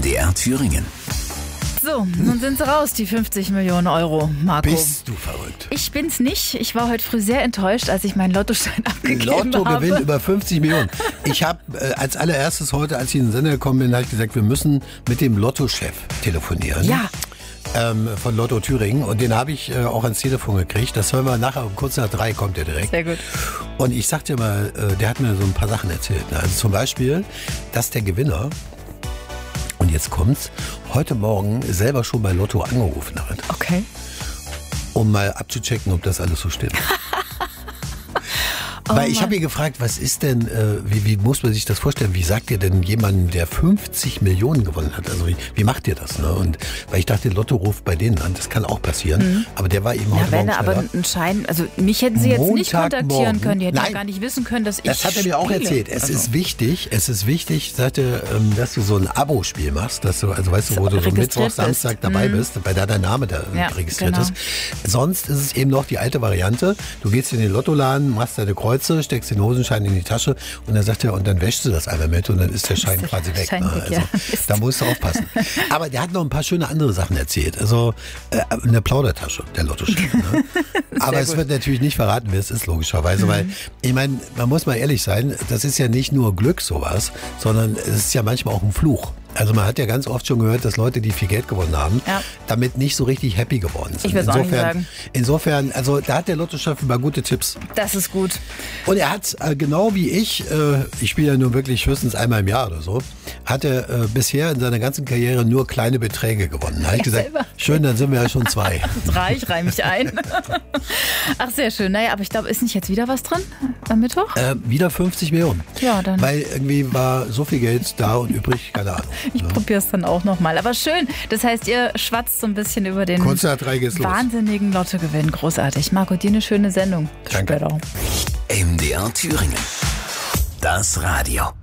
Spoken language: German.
MDR Thüringen. So, nun sind sie raus, die 50 Millionen Euro, Marco. Bist du verrückt? Ich bin's nicht. Ich war heute früh sehr enttäuscht, als ich meinen Lottoschein abgegeben habe. Lottogewinn über 50 Millionen. Ich habe als allererstes heute, als ich in den Sender gekommen bin, halt gesagt, wir müssen mit dem Lottochef telefonieren. Ja. Von Lotto Thüringen. Und den habe ich auch ans Telefon gekriegt. Das hören wir nachher, kurz nach 3 kommt der direkt. Sehr gut. Und ich sagte mal, der hat mir so ein paar Sachen erzählt. Also zum Beispiel, dass der Gewinner, und jetzt kommt's, heute Morgen selber schon bei Lotto angerufen hat. Okay. Um mal abzuchecken, ob das alles so stimmt. Weil ich habe ihn gefragt, was ist denn, wie muss man sich das vorstellen? Wie sagt ihr denn jemanden, der 50 Millionen gewonnen hat? Also wie macht ihr das? Ne? Und weil ich dachte, Lotto ruft bei denen an, das kann auch passieren. Aber der war eben heute Morgen schneller. Aber ein Schein, also mich hätten sie jetzt nicht kontaktieren können. Die hätten ja gar nicht wissen können, dass ich Das hat er mir auch erzählt. Es ist wichtig, sagte, dass du so ein Abo-Spiel machst, dass du, also weißt du, wo du so Mittwoch, Samstag dabei bist, weil da dein Name da registriert ist. Sonst ist es eben noch die alte Variante. Du gehst in den Lottoladen, machst deine Kreuze, steckst den Hosenschein in die Tasche und dann sagt er, und dann wäschst du das einmal mit und dann ist der Schein quasi weg. Also, da musst du aufpassen. Aber der hat noch ein paar schöne andere Sachen erzählt. Also eine Plaudertasche, der Lottoschein. Ne? Aber es wird natürlich nicht verraten, wer es ist, logischerweise, weil ich meine, man muss mal ehrlich sein, das ist ja nicht nur Glück sowas, sondern es ist ja manchmal auch ein Fluch. Also man hat ja ganz oft schon gehört, dass Leute, die viel Geld gewonnen haben, damit nicht so richtig happy geworden sind. Ich will es auch nicht sagen. Insofern, also da hat der Lottochef immer gute Tipps. Das ist gut. Und er hat, genau wie ich spiele ja nur wirklich höchstens einmal im Jahr oder so, hat er bisher in seiner ganzen Karriere nur kleine Beträge gewonnen. Da habe ich gesagt, schön, dann sind wir ja schon 2. 3, ich reih mich ein. Ach, sehr schön. Naja, aber ich glaube, ist nicht jetzt wieder was drin am Mittwoch? Wieder 50 Millionen. Ja, dann. Weil irgendwie war so viel Geld da und übrig, keine Ahnung. Ich probiere es dann auch nochmal. Aber schön. Das heißt, ihr schwatzt so ein bisschen über den wahnsinnigen Lottogewinn. Großartig. Marco, dir eine schöne Sendung. Bis Danke. später. MDR Thüringen. Das Radio.